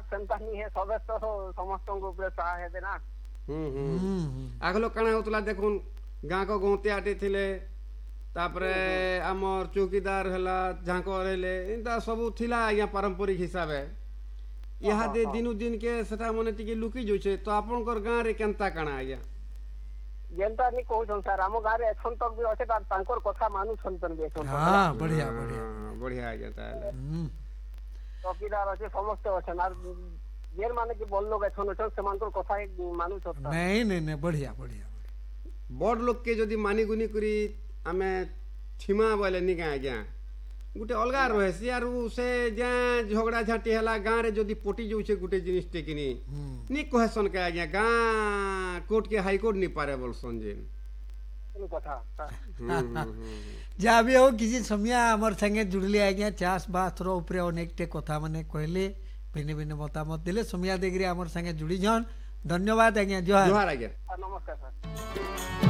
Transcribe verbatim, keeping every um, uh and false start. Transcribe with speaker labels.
Speaker 1: Santa नहीं है सदस्य तो समस्त को ऊपर चाह है ना
Speaker 2: हम्म हम्म आगलो काना होतला देखुन गाँ को गौते आटे थिले तापरे आमर चौकीदार हला झांको रहले इंता सब थिला या पारंपरिक हिसाब है यहाँ दे दिनु दिन के सेटा मने टिके लुकी जोछे तो आपनकर गाँ रे केनता काना आया
Speaker 1: जेनता नहीं कहू छन सर हम गारे एखन तक भी अछे तार तांकर कथा मानु छन तन बे छन
Speaker 3: हां बढ़िया बढ़िया
Speaker 2: बढ़िया आया ताले
Speaker 1: चौकीदार अछे समस्त अछन आर जेर माने कि बोल लोग एखन अछन समानकर कथा मानु छन
Speaker 3: नहीं नहीं नहीं बढ़िया बढ़िया
Speaker 2: बड़ लोग के जदी मानी गुनी करी आमे छिमा बोले नि का आज्ञा गुटे अलगा रहे से आर से जे झगड़ा झाटी हला गाँ रे जदी पटी जोछे गुटे जिनिस टे किनी नि कहसन के आज्ञा गाँ कोर्ट के हाई कोर्ट नि पारे बोलसन जे
Speaker 1: कथा
Speaker 3: जा भी हो किसी समय हमर संगे जुड़ले आज्ञा चाष बास रो ऊपर अनेकटे कथा माने कहले भिन्न भिन्न मतामत दिले समय देगरे हमर संगे जुड़ी जन धन्यवाद आज्ञा जोहार
Speaker 2: जोहार आज्ञा
Speaker 1: नमस्कार सर।